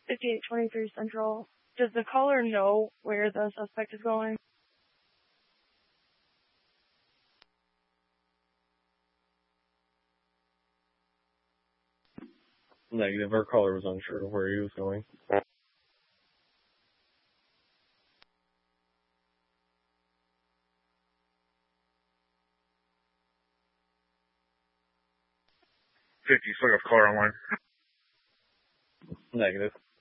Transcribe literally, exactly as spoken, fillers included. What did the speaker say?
fifty-eight twenty-three Central. Does the caller know where the suspect is going? Negative. Our caller was unsure of where he was going. fifty, still got the caller online. Negative.